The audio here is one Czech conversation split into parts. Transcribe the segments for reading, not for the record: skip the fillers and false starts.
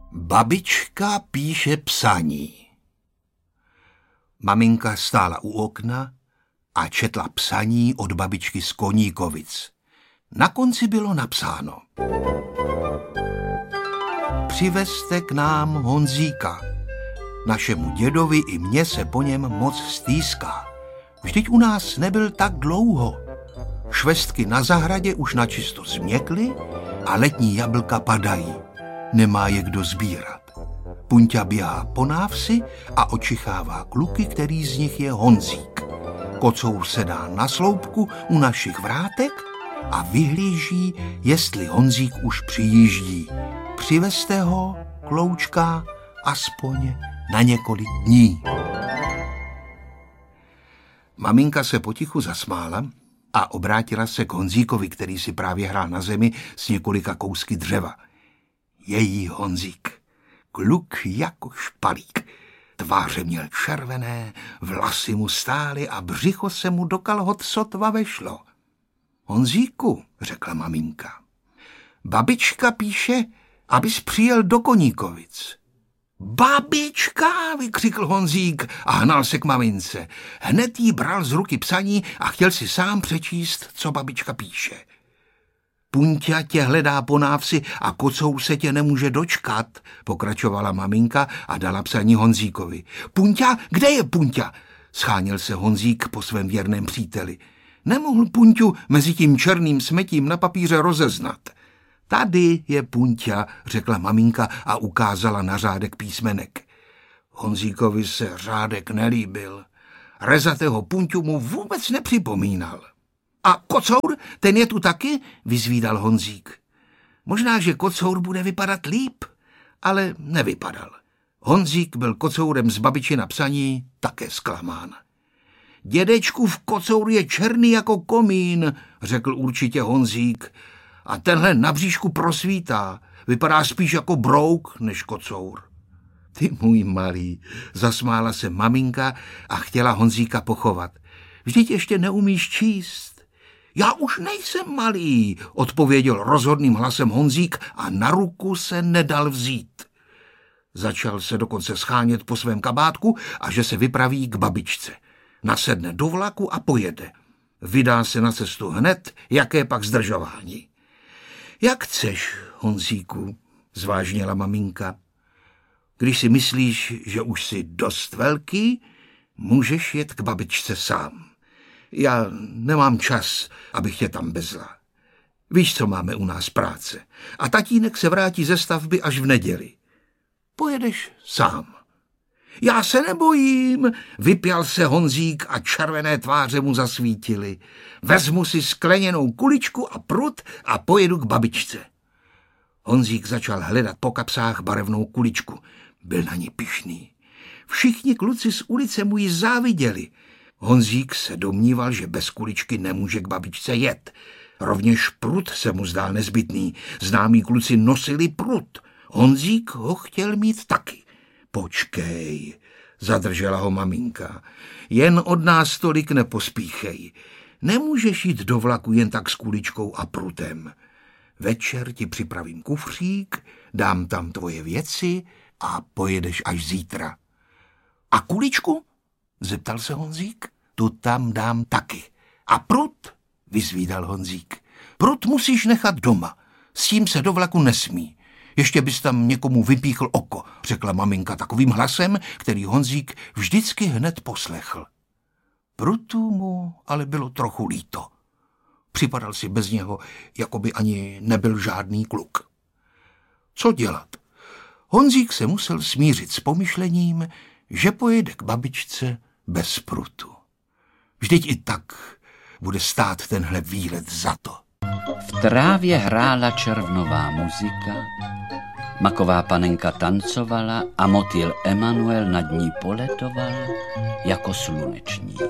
Babička píše psaní. Maminka stála u okna a četla psaní od babičky z Koníkovic. Na konci bylo napsáno: Přivezte k nám Honzíka. Našemu dědovi i mně se po něm moc stýská. Vždyť u nás nebyl tak dlouho. Švestky na zahradě už načisto změkly a letní jablka padají. Nemá je kdo sbírat. Punťa běhá po návsi a očichává kluky, který z nich je Honzík. Kocour sedá na sloupku u našich vrátek a vyhlíží, jestli Honzík už přijíždí. Přivezte ho, kloučka, aspoň na několik dní. Maminka se potichu zasmála a obrátila se k Honzíkovi, který si právě hrál na zemi s několika kousky dřeva. Její Honzík, kluk jako špalík. Tváře měl červené, vlasy mu stály a břicho se mu do kalhot sotva vešlo. Honzíku, řekla maminka, babička píše, abys přijel do Koníkovic. Babička, vykřikl Honzík a hnal se k mamince. Hned jí bral z ruky psaní a chtěl si sám přečíst, co babička píše. Punťa tě hledá po návsi a Kocour se tě nemůže dočkat, pokračovala maminka a dala psaní Honzíkovi. Punťa, kde je Punťa? Scháněl se Honzík po svém věrném příteli. Nemohl Punťu mezi tím černým smetím na papíře rozeznat. Tady je Punťa, řekla maminka a ukázala na řádek písmenek. Honzíkovi se řádek nelíbil. Rezatého Punťu mu vůbec nepřipomínal. A Kocour, ten je tu taky? Vyzvídal Honzík. Možná, že Kocour bude vypadat líp, ale nevypadal. Honzík byl Kocourem z babičina psaní také zklamán. Dědečkův Kocour je černý jako komín, řekl určitě Honzík. A tenhle na bříšku prosvítá. Vypadá spíš jako brouk než Kocour. Ty můj malý, zasmála se maminka a chtěla Honzíka pochovat. Vždyť ještě neumíš číst. Já už nejsem malý, odpověděl rozhodným hlasem Honzík a na ruku se nedal vzít. Začal se dokonce schánět po svém kabátku a že se vypraví k babičce. Nasedne do vlaku a pojede. Vydá se na cestu hned, jaké pak zdržování. Jak chceš, Honzíku, zvážněla maminka. Když si myslíš, že už jsi dost velký, můžeš jet k babičce sám. Já nemám čas, abych tě tam bezla. Víš, co máme u nás práce. A tatínek se vrátí ze stavby až v neděli. Pojedeš sám. Já se nebojím, vypjal se Honzík a červené tváře mu zasvítily. Vezmu si skleněnou kuličku a prut a pojedu k babičce. Honzík začal hledat po kapsách barevnou kuličku. Byl na ní pyšný. Všichni kluci z ulice mu ji záviděli. Honzík se domníval, že bez kuličky nemůže k babičce jet. Rovněž prut se mu zdál nezbytný. Známí kluci nosili prut. Honzík ho chtěl mít taky. Počkej, zadržela ho maminka. Jen od nás tolik nepospíchej. Nemůžeš jít do vlaku jen tak s kuličkou a prutem. Večer ti připravím kufřík, dám tam tvoje věci a pojedeš až zítra. A kuličku? Zeptal se Honzík. Tu tam dám taky. A prut? Vyzvídal Honzík. Prut musíš nechat doma. S tím se do vlaku nesmí. Ještě bys tam někomu vypíchl oko, řekla maminka takovým hlasem, který Honzík vždycky hned poslechl. Prutu mu ale bylo trochu líto. Připadal si bez něho, jako by ani nebyl žádný kluk. Co dělat? Honzík se musel smířit s pomyšlením, že pojede k babičce bez prutu. Vždyť i tak bude stát tenhle výlet za to. V trávě hrála červnová muzika, maková panenka tancovala a motýl Emanuel nad ní poletoval jako slunečník.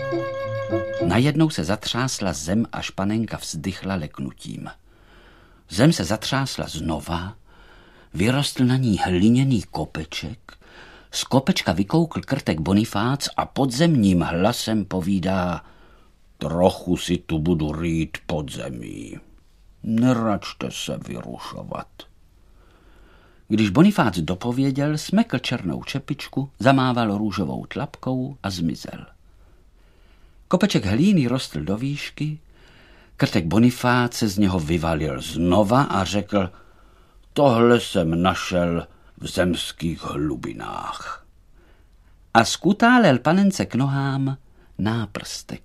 Najednou se zatřásla zem, až panenka vzdychla leknutím. Zem se zatřásla znova, vyrostl na ní hliněný kopeček, z kopečka vykoukl krtek Bonifác a podzemním hlasem povídá: trochu si tu budu rýt pod zemí. Neračte se vyrušovat. Když Bonifác dopověděl, smekl černou čepičku, zamával růžovou tlapkou a zmizel. Kopeček hlíny rostl do výšky, krtek Bonifác se z něho vyvalil znova a řekl: tohle jsem našel v zemských hlubinách. A skutálel panence k nohám náprstek.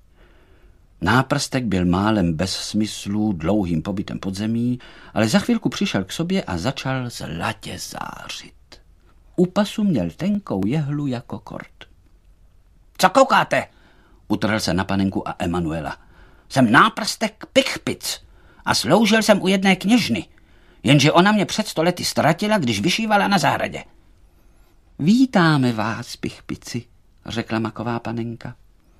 Náprstek byl málem bez smyslu, dlouhým pobytem pod zemí, ale za chvilku přišel k sobě a začal zlatě zářit. U pasu měl tenkou jehlu jako kort. Co koukáte? Utrhl se na panenku a Emanuela. Jsem náprstek Pichpic a sloužil jsem u jedné kněžny, jenže ona mě před 100 lety ztratila, když vyšívala na zahradě. Vítáme vás, Pichpici, řekla maková panenka.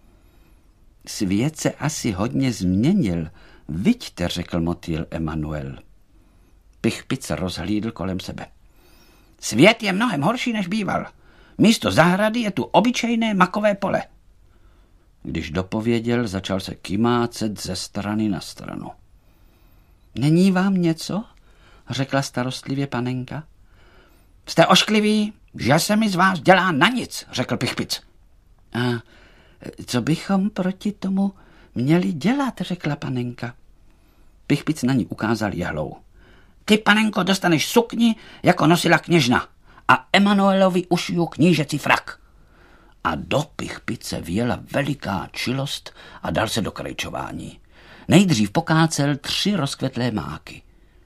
Svět se asi hodně změnil, viďte, řekl motýl Emanuel. Pichpic rozhlídl kolem sebe. Svět je mnohem horší, než býval. Místo zahrady je tu obyčejné makové pole. Když dopověděl, začal se kymácet ze strany na stranu. Není vám něco? Řekla starostlivě panenka. Jste oškliví, že se mi z vás dělá na nic, řekl Pichpic. A co bychom proti tomu měli dělat, řekla panenka. Pichpic na ní ukázal jehlou. Ty, panenko, dostaneš sukni, jako nosila kněžna, a Emanuelovi ušiju knížecí frak. A do Pichpice vjela veliká čilost a dal se do krejčování. Nejdřív pokácel 3 rozkvetlé máky.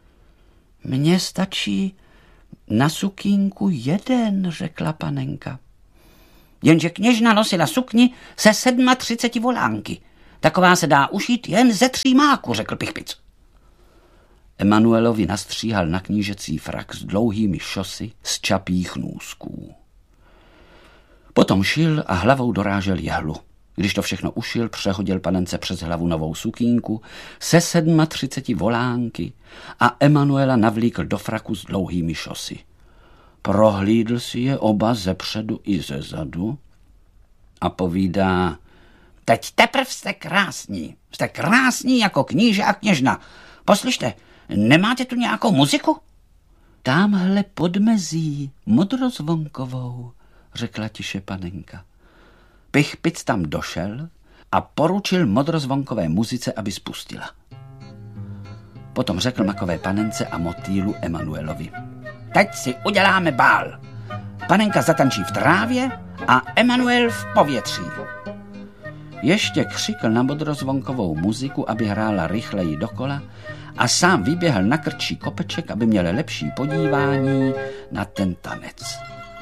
Mně stačí na sukínku 1, řekla panenka. Jenže kněžna nosila sukni se 37 volánky. Taková se dá ušít jen ze 3 máků, řekl Pichpic. Emanuelovi nastříhal na knížecí frak s dlouhými šosy z čapích nůzků. Potom šil a hlavou dorážel jehlu. Když to všechno ušil, přehodil panence přes hlavu novou sukínku se 37 volánky a Emanuela navlíkl do fraku s dlouhými šosy. Prohlídl si je oba zepředu i zezadu a povídá: teď teprv jste krásní. Jste krásní jako kníže a kněžna. Poslyšte, nemáte tu nějakou muziku? Támhle podmezí modrozvonkovou, řekla tiše panenka. Pichpic tam došel a poručil modrozvonkové muzice, aby spustila. Potom řekl makové panence a motýlu Emanuelovi: teď si uděláme bál. Panenka zatančí v trávě a Emanuel v povětří. Ještě křikl na modrozvonkovou muziku, aby hrála rychleji dokola, a sám vyběhl na krčí kopeček, aby měl lepší podívání na ten tanec.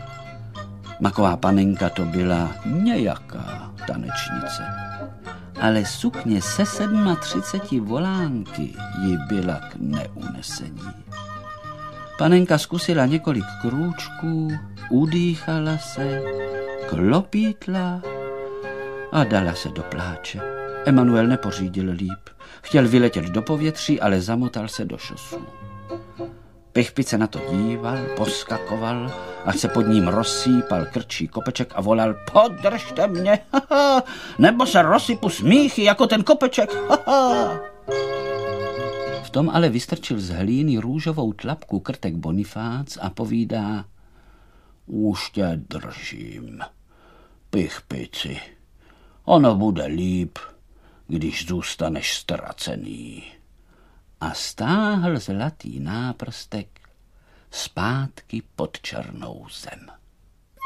Maková panenka to byla nějaká tanečnice, ale sukně se 37 volánky jí byla k neunesení. Panenka zkusila několik krůčků, udýchala se, klopítla a dala se do pláče. Emanuel nepořídil líp. Chtěl vyletět do povětří, ale zamotal se do šosů. Pichpic se na to díval, poskakoval, až se pod ním rozsýpal krčí kopeček a volal: podržte mě, nebo se rozsypu smíchy jako ten kopeček. V tom ale vystrčil z hlíny růžovou tlapku krtek Bonifác a povídá: už tě držím, Pichpici. Ono bude líp, když zůstaneš ztracený. A stáhl zlatý náprstek zpátky pod černou zem.